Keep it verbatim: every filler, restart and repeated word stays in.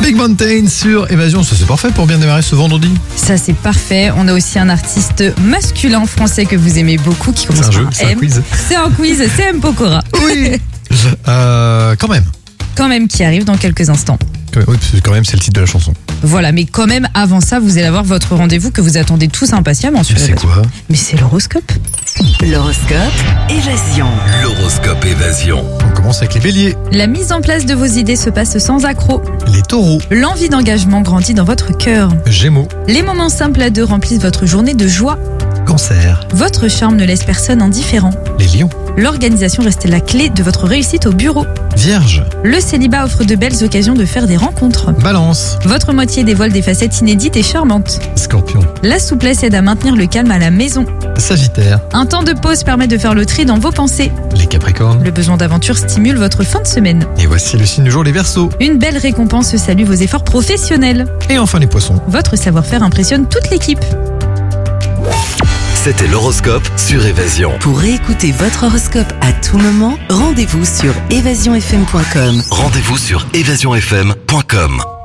Big Mountain sur Évasion, ça c'est parfait pour bien démarrer ce vendredi. Ça c'est parfait. On a aussi un artiste masculin français que vous aimez beaucoup qui commence C'est un jeu, par c'est un M. quiz. C'est un quiz, c'est M. Pokora. Oui. euh, quand même. Quand même qui arrive dans quelques instants. Oui, parce que quand même c'est le titre de la chanson. Voilà, mais quand même avant ça, vous allez avoir votre rendez-vous que vous attendez tous impatiemment sur Mais c'est Évasion. quoi? Mais c'est l'horoscope. L'horoscope Évasion. L'horoscope Évasion. On commence avec les béliers, La mise en place de vos idées se passe sans accroc. les taureaux, L'envie d'engagement grandit dans votre cœur. gémeaux, Les moments simples à deux remplissent votre journée de joie. cancer, Votre charme ne laisse personne indifférent. les lions, L'organisation reste la clé de votre réussite au bureau. vierge, Le célibat offre de belles occasions de faire des rencontres. balance, Votre moitié dévoile des facettes inédites et charmantes. scorpion, La souplesse aide à maintenir le calme à la maison. sagittaire, Un temps de pause permet de faire le tri dans vos pensées. les capricornes. Le besoin d'aventure stimule votre fin de semaine. Et voici le signe du jour, les verseaux. Une belle récompense salue vos efforts professionnels. Et enfin les poissons. Votre savoir-faire impressionne toute l'équipe. C'était l'horoscope sur Évasion. Pour réécouter votre horoscope à tout moment, rendez-vous sur évasion f m point com. Rendez-vous sur évasion f m point com.